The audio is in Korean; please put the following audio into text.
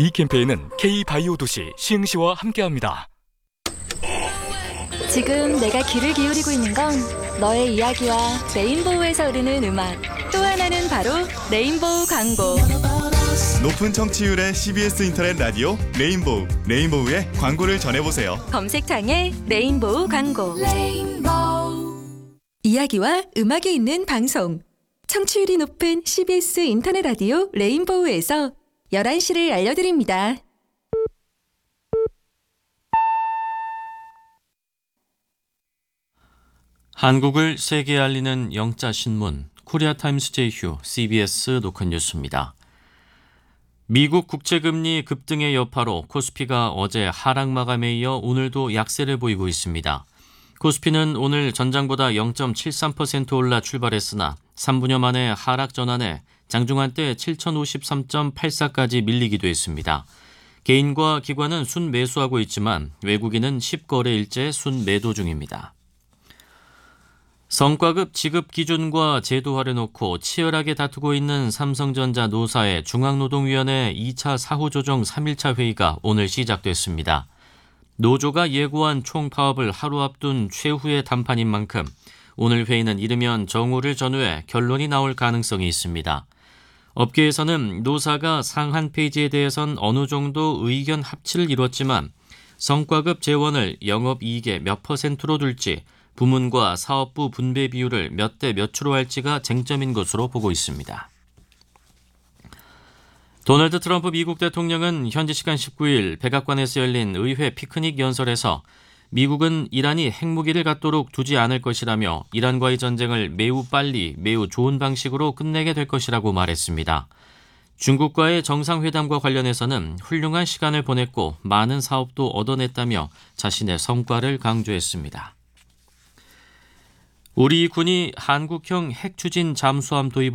이 캠페인은 K바이오 도시 시흥시와 함께합니다. 지금 내가 귀를 기울이고 있는 건 너의 이야기와 레인보우에서 흐르는 음악, 또 하나는 바로 레인보우 광고. 높은 청취율의 CBS 인터넷 라디오 레인보우, 레인보우의 광고를 전해보세요. 검색창에 레인보우 광고. 이야기와 음악이 있는 방송. 청취율이 높은 CBS 인터넷 라디오 레인보우에서 11시를 알려드립니다. 한국을 세계에 알리는 영자신문 코리아타임스 제휴 CBS 노컷뉴스입니다. 미국 국채금리 급등의 여파로 코스피가 어제 하락 마감에 이어 오늘도 약세를 보이고 있습니다. 코스피는 오늘 전장보다 0.73% 올라 출발했으나 3분여 만에 하락 전환해 장중한 때 7053.84까지 밀리기도 했습니다. 개인과 기관은 순매수하고 있지만 외국인은 10거래일째 순매도 중입니다. 성과급 지급 기준과 제도화를 놓고 치열하게 다투고 있는 삼성전자 노사의 중앙노동위원회 2차 사후조정 3일차 회의가 오늘 시작됐습니다. 노조가 예고한 총파업을 하루 앞둔 최후의 담판인 만큼 오늘 회의는 이르면 정오를 전후해 결론이 나올 가능성이 있습니다. 업계에서는 노사가 상한 페이지에 대해선 어느 정도 의견 합치를 이뤘지만 성과급 재원을 영업이익의 몇 %로 둘지 부문과 사업부 분배 비율을 몇 대 몇으로 할지가 쟁점인 것으로 보고 있습니다. 도널드 트럼프 미국 대통령은 현지 시간 19일 백악관에서 열린 의회 피크닉 연설에서 미국은 이란이 핵무기를 갖도록 두지 않을 것이라며 이란과의 전쟁을 매우 빨리 매우 좋은 방식으로 끝내게 될 것이라고 말했습니다. 중국과의 정상회담과 관련해서는 훌륭한 시간을 보냈고 많은 사업도 얻어냈다며 자신의 성과를 강조했습니다. 우리 군이 한국형 핵추진 잠수함 도입을